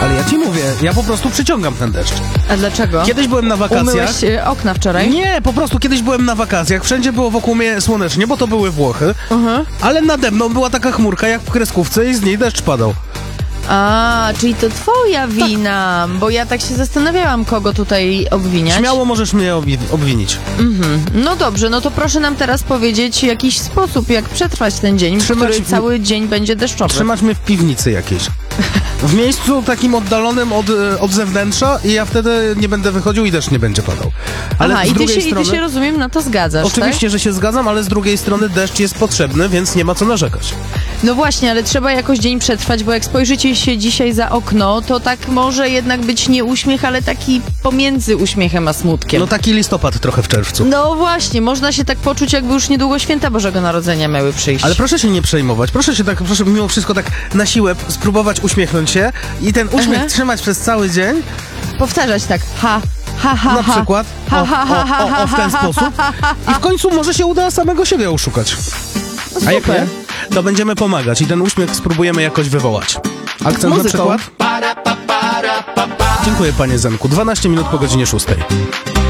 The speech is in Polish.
Ale ja ci mówię, ja po prostu przyciągam ten deszcz. A dlaczego? Kiedyś byłem na wakacjach. Umyłeś okna wczoraj? Nie, po prostu kiedyś byłem na wakacjach, wszędzie było wokół mnie słonecznie, bo to były Włochy, ale nade mną była taka chmurka jak w kreskówce i z niej deszcz padał. A, czyli to twoja wina, bo ja tak się zastanawiałam, kogo tutaj obwiniać. Śmiało możesz mnie obwinić. No dobrze, no to proszę nam teraz powiedzieć jakiś sposób, jak przetrwać ten dzień, który cały dzień będzie deszczowy. Trzymać mnie w piwnicy jakiejś. W miejscu takim oddalonym od zewnętrza i ja wtedy nie będę wychodził i deszcz nie będzie padał. Ale Aha, z drugiej i ty się, rozumiem, na to zgadzasz, oczywiście, tak? że się zgadzam, ale z drugiej strony deszcz jest potrzebny, więc nie ma co narzekać. No właśnie, ale trzeba jakoś dzień przetrwać, bo jak spojrzycie się dzisiaj za okno, to tak może jednak być nie uśmiech, ale taki pomiędzy uśmiechem a smutkiem. No taki listopad trochę w czerwcu. No właśnie, można się tak poczuć, jakby już niedługo święta Bożego Narodzenia miały przyjść. Ale proszę się nie przejmować, proszę mimo wszystko tak na siłę spróbować uśmiechnąć się i ten uśmiech trzymać przez cały dzień. Powtarzać tak, ha, ha, ha, na przykład, w ten sposób i w końcu może się uda samego siebie oszukać. No a jak nie, to będziemy pomagać i ten uśmiech spróbujemy jakoś wywołać. Akcent muzyką. na przykład? Dziękuję, panie Zenku. 12 minut po godzinie 6.